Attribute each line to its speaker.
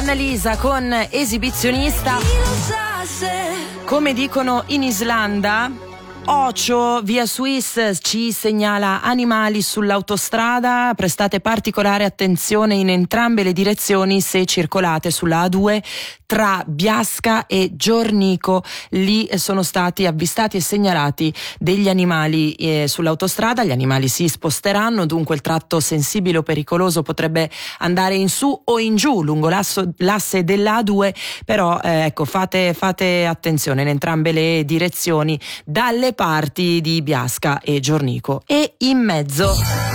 Speaker 1: Annalisa con Esibizionista. Come dicono in Islanda, Ocio via Swiss ci segnala animali sull'autostrada, prestate particolare attenzione in entrambe le direzioni se circolate sulla A2 tra Biasca e Giornico. Lì sono stati avvistati e segnalati degli animali sull'autostrada. Gli animali si sposteranno, dunque il tratto sensibile o pericoloso potrebbe andare in su o in giù lungo l'asse dell'A2, però ecco, fate attenzione in entrambe le direzioni dalle parti di Biasca e Giornico. E in mezzo